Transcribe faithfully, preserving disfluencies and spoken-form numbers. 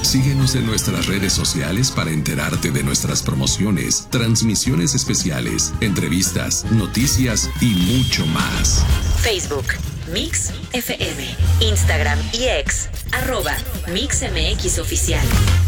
Síguenos en nuestras redes sociales para enterarte de nuestras promociones, transmisiones especiales, entrevistas, noticias y mucho más. Facebook, Mix F M. Instagram y X, arroba Mix M X Oficial.